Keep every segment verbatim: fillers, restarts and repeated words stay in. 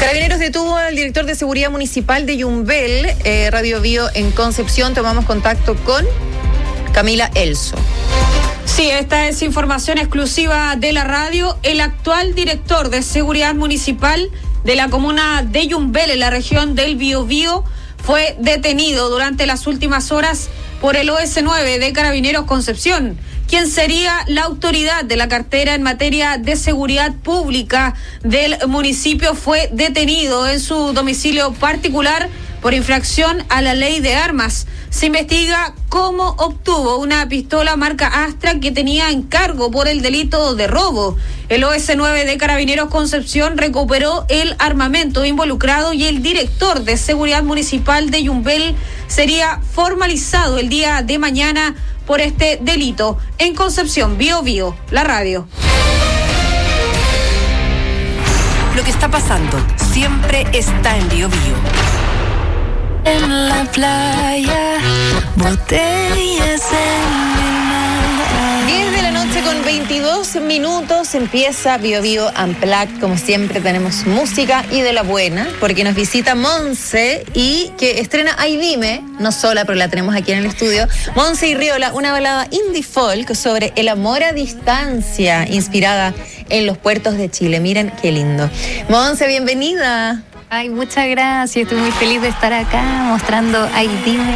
Carabineros detuvo al director de seguridad municipal de Yumbel, eh, Radio Bio en Concepción. Tomamos contacto con Camila Elso. Sí, esta es información exclusiva de la radio. El actual director de seguridad municipal de la comuna de Yumbel, en la región del Biobío, fue detenido durante las últimas horas por el O S nueve de Carabineros Concepción, quien sería la autoridad de la cartera en materia de seguridad pública del municipio. Fue detenido en su domicilio particular por infracción a la ley de armas. Se investiga cómo obtuvo una pistola marca Astra que tenía en cargo por el delito de robo. El O S nueve de Carabineros Concepción recuperó el armamento involucrado y el director de seguridad municipal de Yumbel sería formalizado el día de mañana por este delito. En Concepción, Bio Bio, la radio. Lo que está pasando siempre está en Bio Bio. En la playa, botellas en el mar. diez de la noche con veintidós minutos empieza Bio Bio Unplugged. Como siempre tenemos música y de la buena, porque nos visita Monse y que estrena Ay Dime, no sola, pero la tenemos aquí en el estudio. Monse y Riola, una balada indie folk sobre el amor a distancia, inspirada en los puertos de Chile. Miren qué lindo. Monse, bienvenida. Ay, muchas gracias, estoy muy feliz de estar acá mostrando Ay Dime,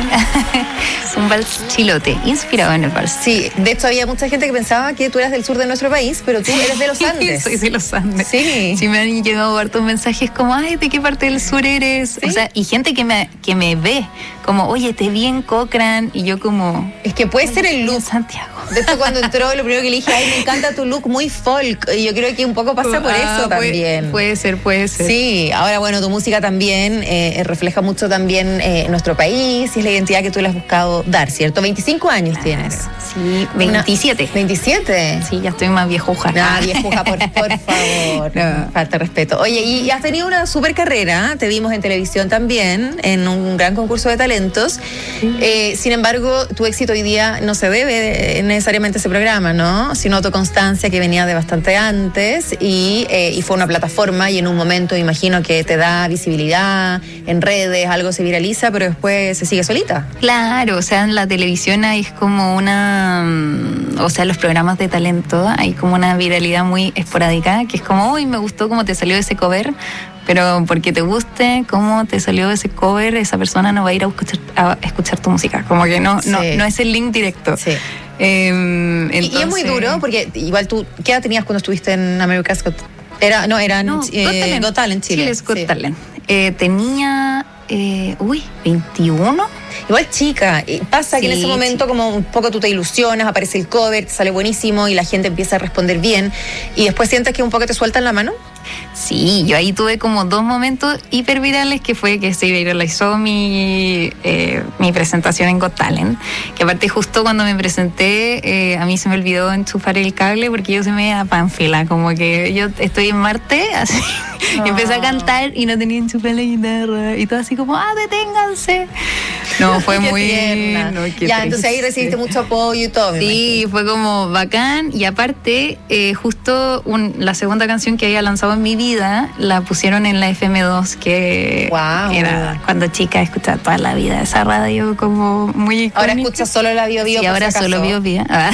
un vals chilote, inspirado en el vals. Sí, de hecho había mucha gente que pensaba que tú eras del sur de nuestro país, pero tú eres de los Andes. Soy de los Andes. Sí. Sí, me han llegado hartos mensajes como, ay, ¿de qué parte del sur eres? ¿Sí? O sea, y gente que me, que me ve, como, oye, te vi en Cochrane, y yo como... Es que puede ser el look. En Santiago. De hecho, cuando entró, lo primero que le dije, ay, me encanta tu look muy folk, y yo creo que un poco pasa por ah, eso puede, también. Puede ser, puede ser. Sí, ahora bueno, tu música también eh, refleja mucho también eh, nuestro país y es la identidad que tú le has buscado dar, ¿cierto? veinticinco años claro, tienes. Sí, veintisiete. Una, ¿veintisiete? Sí, ya estoy más viejuja. Ah, viejuja, por, por favor. No. Falta respeto. Oye, y has tenido una super carrera, te vimos en televisión también, en un gran concurso de talentos. Sí. Eh, sin embargo, tu éxito hoy día no se debe necesariamente a ese programa, ¿no? Sino a tu constancia que venía de bastante antes y, eh, y fue una plataforma y en un momento imagino que te da visibilidad en redes, algo se viraliza, pero después se sigue solita. Claro, o sea, en la televisión hay como una, o sea, los programas de talento hay como una viralidad muy esporádica, que es como, uy, me gustó cómo te salió ese cover, pero porque te guste cómo te salió ese cover, esa persona no va a ir a escuchar, a escuchar tu música, como que no, sí. no, no es el link directo. Sí. Eh, entonces... y, y es muy duro, porque igual tú, ¿qué edad tenías cuando estuviste en America's Got Era, no, era no, eh, Got Talent, Got Talent Chile. Chile's Got sí. Talent. Eh, tenía, eh, uy, veintiuno. Igual chica, y pasa sí, que en ese momento como un poco tú te ilusionas, aparece el cover, te sale buenísimo y la gente empieza a responder bien y después sientes que un poco te sueltan la mano. Sí, yo ahí tuve como dos momentos hipervirales, que fue que se viralizó mi, eh, mi presentación en Got Talent, que aparte justo cuando me presenté eh, a mí se me olvidó enchufar el cable porque yo se me iba a Pánfila, como que yo estoy en Marte, así, oh. y empecé a cantar y no tenía enchufada la guitarra y todo así como, ah, deténganse. No, fue muy... No, ya, triste. Entonces ahí recibiste mucho apoyo y todo. Sí, fue como bacán y aparte, eh, justo un, la segunda canción que había lanzado en mi vida, la pusieron en la F M dos, que wow. era cuando chica escuchaba toda la vida esa radio como muy icónica. Ahora escuchas solo la Bio Bio. Sí, ahora si solo Bio Bio. Ah.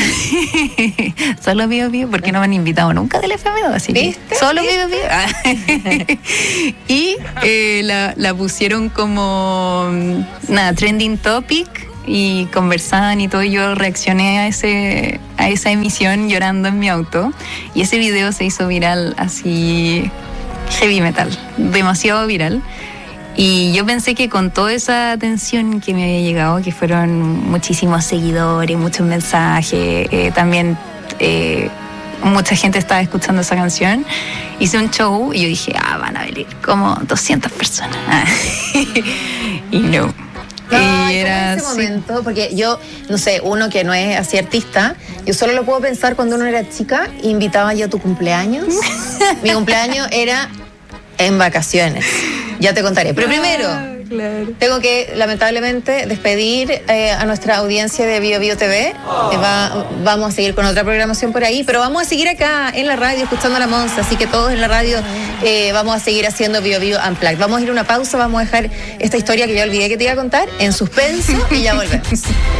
Solo Bio Bio, porque no me han invitado nunca del F M dos, así que ¿Viste? solo ¿Viste? Bio Bio. Ah. Y eh, la, la pusieron como nada, trending topic y conversaban y todo, y yo reaccioné a ese a esa emisión llorando en mi auto y ese video se hizo viral, así heavy metal, demasiado viral, y yo pensé que con toda esa atención que me había llegado, que fueron muchísimos seguidores, muchos mensajes, eh, también eh, mucha gente estaba escuchando esa canción, hice un show y yo dije, ah, van a venir como doscientas personas. Y no. No, y era en ese momento, porque yo, no sé, uno que no es así artista, yo solo lo puedo pensar cuando uno era chica, invitaba yo a tu cumpleaños. Mi cumpleaños era en vacaciones. Ya te contaré. Pero primero, Claro. Tengo que, lamentablemente, despedir eh, a nuestra audiencia de Bio Bio T V. Eh, va, vamos a seguir con otra programación por ahí, pero vamos a seguir acá en la radio escuchando a la Monza, así que todos en la radio eh, vamos a seguir haciendo Bio Bio Unplugged. Vamos a ir a una pausa, vamos a dejar esta historia que yo olvidé que te iba a contar en suspenso y ya volvemos.